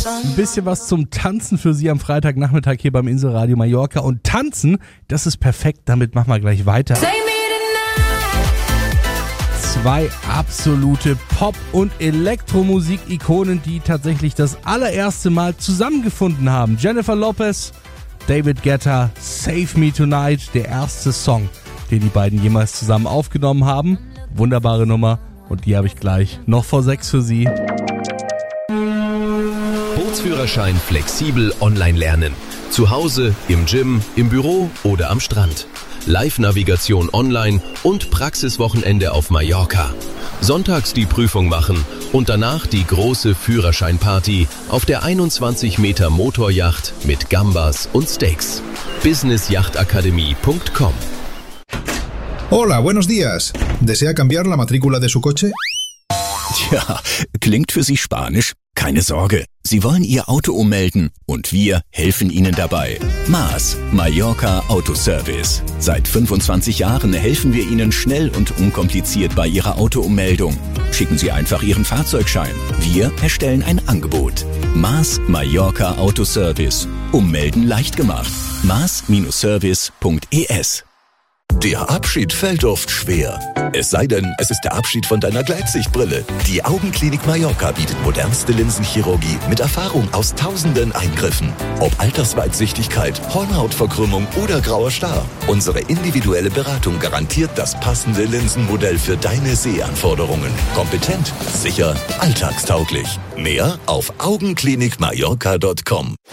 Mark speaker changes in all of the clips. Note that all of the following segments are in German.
Speaker 1: Ein bisschen was zum Tanzen für Sie am Freitagnachmittag hier beim Inselradio Mallorca. Und tanzen, das ist perfekt, damit machen wir gleich weiter. Zwei absolute Pop- und Elektromusik-Ikonen, die tatsächlich das allererste Mal zusammengefunden haben. Jennifer Lopez, David Guetta, Save Me Tonight, der erste Song, den die beiden jemals zusammen aufgenommen haben. Wunderbare Nummer und die habe ich gleich noch vor 6 für Sie.
Speaker 2: Bootsführerschein flexibel online lernen. Zu Hause, im Gym, im Büro oder am Strand. Live-Navigation online und Praxiswochenende auf Mallorca. Sonntags die Prüfung machen und danach die große Führerscheinparty auf der 21 Meter Motoryacht mit Gambas und Steaks. businessjachtakademie.com.
Speaker 3: Hola, buenos días. ¿Desea cambiar la matrícula de su coche?
Speaker 4: Tja, klingt für Sie Spanisch? Keine Sorge, Sie wollen Ihr Auto ummelden und wir helfen Ihnen dabei. MAS, Mallorca Autoservice. Seit 25 Jahren helfen wir Ihnen schnell und unkompliziert bei Ihrer Autoummeldung. Schicken Sie einfach Ihren Fahrzeugschein. Wir erstellen ein Angebot. MAS, Mallorca Autoservice. Ummelden leicht gemacht. mas-service.es.
Speaker 5: Der Abschied fällt oft schwer. Es sei denn, es ist der Abschied von deiner Gleitsichtbrille. Die Augenklinik Mallorca bietet modernste Linsenchirurgie mit Erfahrung aus tausenden Eingriffen. Ob Altersweitsichtigkeit, Hornhautverkrümmung oder grauer Star. Unsere individuelle Beratung garantiert das passende Linsenmodell für deine Sehanforderungen. Kompetent, sicher, alltagstauglich. Mehr auf augenklinikmallorca.com.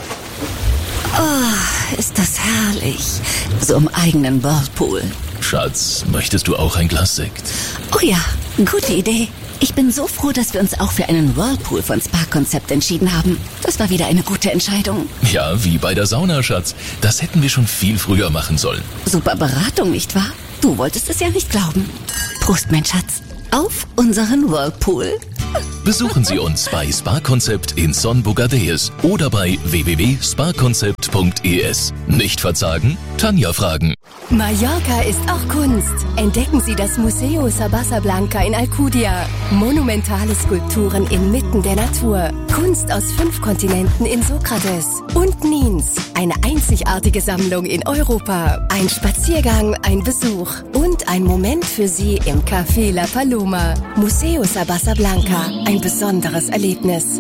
Speaker 6: Oh, ist das herrlich. So im eigenen Whirlpool.
Speaker 2: Schatz, möchtest du auch ein Glas Sekt?
Speaker 6: Oh ja, gute Idee. Ich bin so froh, dass wir uns auch für einen Whirlpool von Spa-Konzept entschieden haben. Das war wieder eine gute Entscheidung.
Speaker 2: Ja, wie bei der Sauna, Schatz. Das hätten wir schon viel früher machen sollen.
Speaker 6: Super Beratung, nicht wahr? Du wolltest es ja nicht glauben. Prost, mein Schatz. Auf unseren Whirlpool.
Speaker 2: Besuchen Sie uns bei Spa-Konzept in Son Bogadeus oder bei www.spakonzept.es. Nicht verzagen, Tanja fragen.
Speaker 7: Mallorca ist auch Kunst. Entdecken Sie das Museo Sabasa Blanca in Alcudia. Monumentale Skulpturen inmitten der Natur. Kunst aus 5 Kontinenten in Sokrates und Nins. Eine einzigartige Sammlung in Europa. Ein Spaziergang, ein Besuch und ein Moment für Sie im Café La Paloma. Museo Sabasa Blanca. Ein besonderes Erlebnis.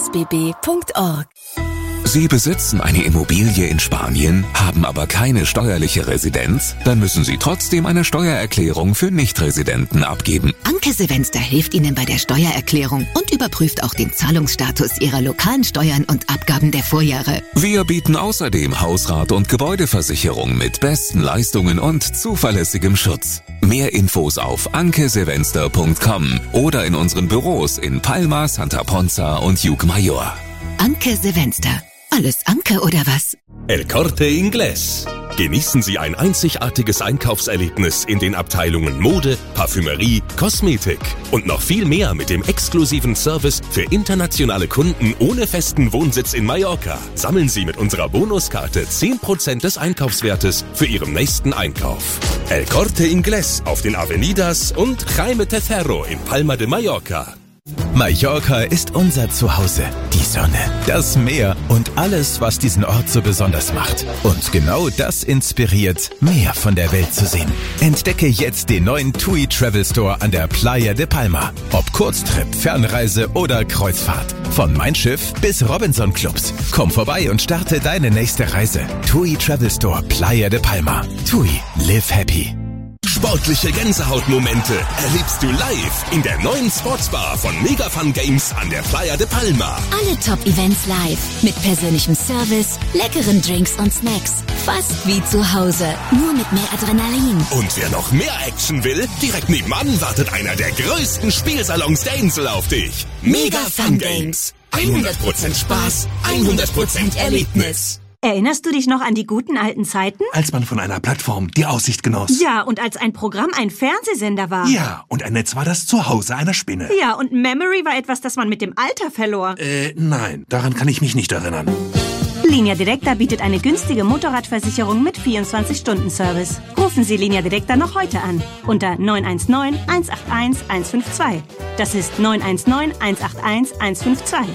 Speaker 7: msbb.org.
Speaker 8: Sie besitzen eine Immobilie in Spanien, haben aber keine steuerliche Residenz? Dann müssen Sie trotzdem eine Steuererklärung für Nichtresidenten abgeben.
Speaker 6: Anke Sevenster hilft Ihnen bei der Steuererklärung und überprüft auch den Zahlungsstatus Ihrer lokalen Steuern und Abgaben der Vorjahre.
Speaker 8: Wir bieten außerdem Hausrat- und Gebäudeversicherung mit besten Leistungen und zuverlässigem Schutz. Mehr Infos auf ankesevenster.com oder in unseren Büros in Palma, Santa Ponza und Llucmajor.
Speaker 6: Anke Sevenster. Alles Anke oder was?
Speaker 9: El Corte Inglés. Genießen Sie ein einzigartiges Einkaufserlebnis in den Abteilungen Mode, Parfümerie, Kosmetik und noch viel mehr mit dem exklusiven Service für internationale Kunden ohne festen Wohnsitz in Mallorca. Sammeln Sie mit unserer Bonuskarte 10% des Einkaufswertes für Ihren nächsten Einkauf. El Corte Inglés auf den Avenidas und Jaime Tercero in Palma de Mallorca.
Speaker 10: Mallorca ist unser Zuhause. Die Sonne, das Meer und alles, was diesen Ort so besonders macht. Und genau das inspiriert, mehr von der Welt zu sehen. Entdecke jetzt den neuen TUI Travel Store an der Playa de Palma. Ob Kurztrip, Fernreise oder Kreuzfahrt. Von Mein Schiff bis Robinson Clubs. Komm vorbei und starte deine nächste Reise. TUI Travel Store Playa de Palma. TUI, live happy.
Speaker 9: Sportliche Gänsehautmomente erlebst du live in der neuen Sportsbar von Mega Fun Games an der Playa de Palma.
Speaker 6: Alle Top-Events live. Mit persönlichem Service, leckeren Drinks und Snacks. Fast wie zu Hause. Nur mit mehr Adrenalin.
Speaker 9: Und wer noch mehr Action will, direkt nebenan wartet einer der größten Spielsalons der Insel auf dich. Mega Fun Games. 100% Spaß, 100% Erlebnis.
Speaker 11: Erinnerst du dich noch an die guten alten Zeiten?
Speaker 12: Als man von einer Plattform die Aussicht genoss.
Speaker 11: Ja, und als ein Programm ein Fernsehsender war.
Speaker 12: Ja, und ein Netz war das Zuhause einer Spinne.
Speaker 11: Ja, und Memory war etwas, das man mit dem Alter verlor.
Speaker 12: Nein, daran kann ich mich nicht erinnern.
Speaker 11: Linea Directa bietet eine günstige Motorradversicherung mit 24-Stunden-Service. Rufen Sie Linea Directa noch heute an. Unter 919 181 152. Das ist 919 181 152.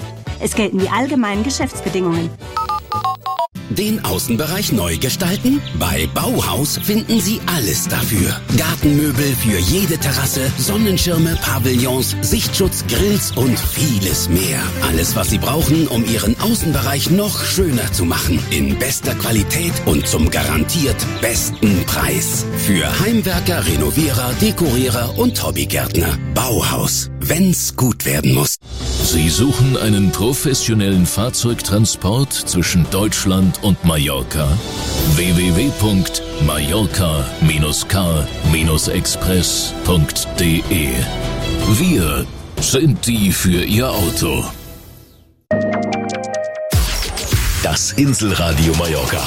Speaker 11: Es gelten die allgemeinen Geschäftsbedingungen.
Speaker 13: Den Außenbereich neu gestalten? Bei Bauhaus finden Sie alles dafür. Gartenmöbel für jede Terrasse, Sonnenschirme, Pavillons, Sichtschutz, Grills und vieles mehr. Alles, was Sie brauchen, um Ihren Außenbereich noch schöner zu machen. In bester Qualität und zum garantiert besten Preis. Für Heimwerker, Renovierer, Dekorierer und Hobbygärtner. Bauhaus. Wenn's gut werden muss.
Speaker 14: Sie suchen einen professionellen Fahrzeugtransport zwischen Deutschland und Mallorca? www.mallorca-car-express.de. Wir sind die für Ihr Auto.
Speaker 2: Das Inselradio Mallorca.